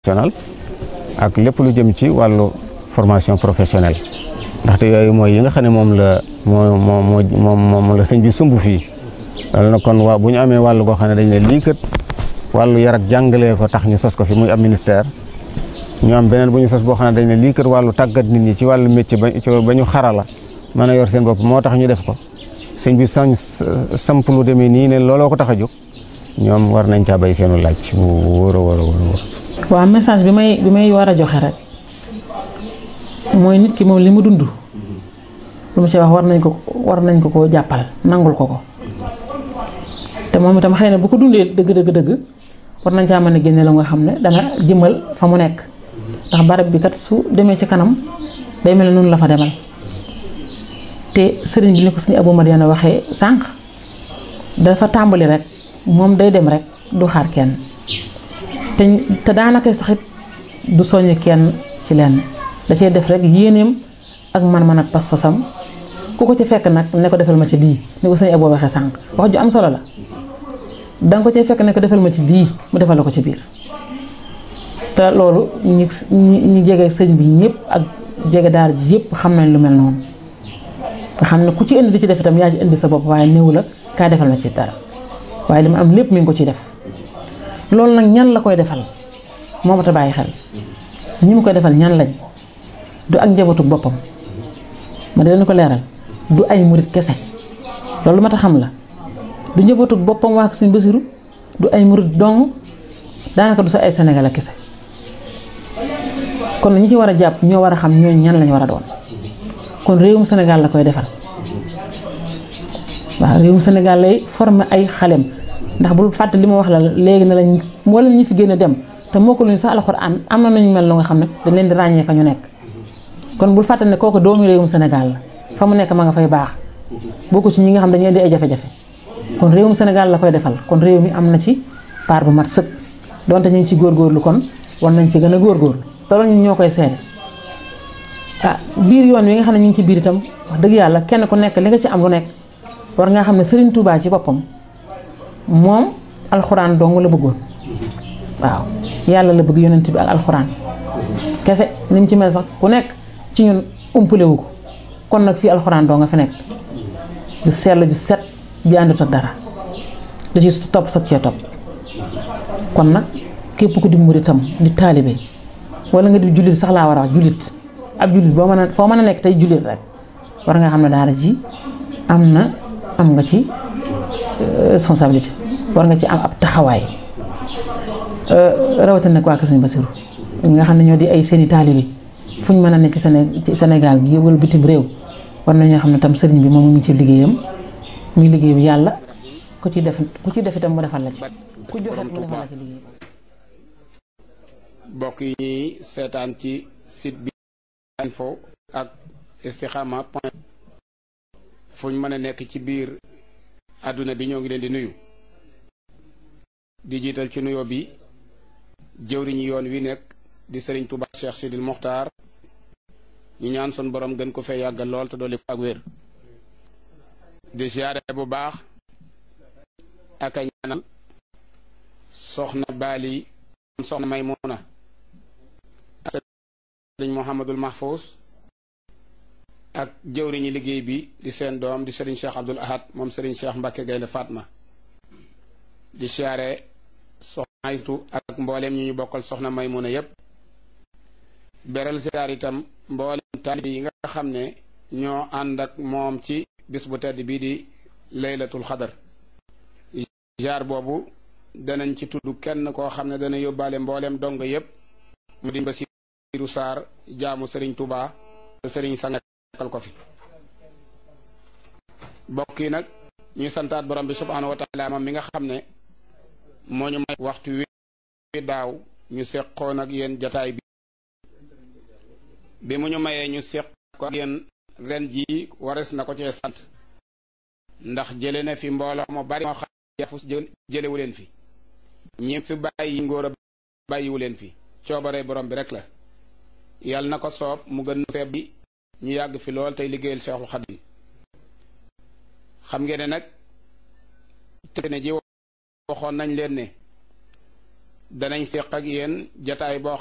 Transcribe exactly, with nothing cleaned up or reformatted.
national ak lépp lu jëm ci wàllu formation professionnelle ndaxte yooyu mooy yi nga xam ne moom la moo moo moo moom la sëñ bi sumb fii loolu nag kon waa bu ñu amee wàllu goo xam ne dañ ne lii kat wàllu yar ak jàngalee ko tax ñu sos ko fi muy am ministère ñu am beneen bu ñu sos boo xam ne dañ ne lii kat wàllu tàggat nit ñi ci wàllu métier ba ba ñu xarala mën a yor seen bopp moo tax ñu def ko sëñ bi sañ samp lu demee nii ne looloo ko tax a jóg ñoom war nañ caa bay seenu laaj bu wóor a wóor a wóor a wóor. waaw message bi may bi may war a joxe rek mooy nit ki moom li mu dund lu mu ci wax war nañ ko war nañ ko koo jàppal nangul ko ko te moom itam xëy na bu ko dundee dëgg dëgg dëgg war nañ caa mën a génne la nga xam ne dana jëmal fa mu nekk ndax barab bi kat su demee ci kanam day mel ne noonu la fa demal te sëriñ bi ni ko sëriñ Abou Madiana waxee sànq dafa tàmbali rek moom day dem rek du xaar kenn te te daanaka sax it du soññ kenn ci lenn da cee def rek yéeneem ak man-man ak pas-pasam ku ko ci fekk nag ne ko defal ma ci lii ni ko sëriñ Abou waxee sànq wax ju am solo la danga ko cee fekk ne ko defal ma ci lii mu defal la ko ci biir te loolu ñi ñi jege sëñ bi ñëpp ak jege daara ji yëpp xam nañ lu mel noonu nga xam ne ku ci indi di ci def itam yaa ci indi sa bopp waaye néew la kaa defal ma ci dara waaye li ma am lépp mi ngi ko ciy def loolu nag ñan la koy defal moo ma ta bàyyi xel ñi mu koy defal ñan lañ du ak njabootu boppam ma dina ko leeral du ay murit kese loolu ma ta xam la du njabootu boppam waa Sëñ Basiru du ay murit dong daanaka du sa ay Sénégal kese kon ñi ci war a jàpp ñoo war a xam ñooñu ñan lañ war a doon kon réewum Sénégal la koy defal waaw réewum Sénégal lay former ay xalem ndax bul fàtte li ma wax la léegi ne lañ mboolem ñi fi génn dem te moo ko luñu sax alxuraan am na nañu mel lu nga xam ne dañ leen di ràññee fa ñu nekk kon bul fàtte ne kooku doomu réewum Sénégal la fa mu nekk ma nga fay baax boo ko ci ñi nga xam dañuy indi ay jafe-jafe kon réewum Sénégal la koy defal kon réew mi am na ci part bu mat sëkk donte ñu ngi ci góorgóorlu kon war nañ ci gën a góorgóorlu te loolu ñun ñoo koy seede ah biir yoon wi nga xam ne ñu ngi ci biir itam wax dëgg yàlla kenn ku nekk li nga ci am lu nekk war nga xam ne Serigne Touba ci boppam moom alxuraan dong la bëggoon waaw yàlla la bëgg yonent bi ak alxuraan kese ni mu ci mel sax ku nekk ci ñun umpalewu ko kon nag fii alxuraan doo nga fi nekk du sell ju set bi àndut ak dara da ci topp sa cee topp kon nag képp ku di muritam di taalibe wala nga di jullit sax laa war a wax jullit ab jullit boo mën a foo mën a nekk tey jullit rek war nga xam ne daara ji am na am nga ci responsabilité war nga ci am ab taxawaay rawatina nag waa Kër Sëñ Basiru ñi nga xam ne ñoo di ay seeni taalibe fu ñu mën a nekk ci Sénégal gi wala bitim réew war nañoo xam ne tam sëriñ bi moom mu ngi ci liggéeyam muy liggéey bi yàlla ku ci def ku ci def itam mu defal la ci ku joxe mu defal la ci liggéey. mbokk yi ñuy seetaan ci site bi info ak istikhama point fu ñu mën a nekk ci biir àdduna bi ñoo ngi leen di nuyu di jiital ci nuyoo bi jëwriñu yoon wi nekk di Serigne Touba Cheikh Sidil Mokhtar ñu ñaan sun borom gën ko fee yàggal lool te dolli ko ak wér di siyaare bu baax ak a ñaanal soxna Bali soxna Maymuna ak Serigne Mouhamadul Mahfous ak jëwriñu liggéey bi di seen doom di Serigne Cheikh Abdoul Ahad moom Serigne Cheikh Mbacke Gaynde Fatma di siyaare soxna Aytu ak mbooleem ñi ñu bokkal soxna Maymuna yépp beral siyaar itam mbooleem taalibe yi nga xam ne ñoo ànd ak moom ci bis bu tedd bii di laylatul xadar jaar boobu danañ ci tudd kenn koo xam ne dana yóbbaale mbooleem dongo yépp mu di Basiiru Saar jaamu Serigne Touba te Serigne sàngal ko fi bokk yi nag ñuy santaat borom bi subhaanahu wa taala moom mi nga xam ne moo ñu may waxtu wi daaw ñu seqoon ak yéen jataay bi bi mu ñu mayee ñu seq ko ak yéen ren jii wares na ko cee sant ndax jële na fi mbooloo mu bari moo xam yafus jëlewu leen fi ñi fi bàyyi ngóor a bàyyiwu leen fi coobare borom bi rek la yàlla na ko soob mu gën feeb bi ñu yàgg fi lool tey liggéeyal Seexul Xadiim xam ngeen ne nag te ne ji waxoon nañ leen ne danañ seq ak yéen jataay boo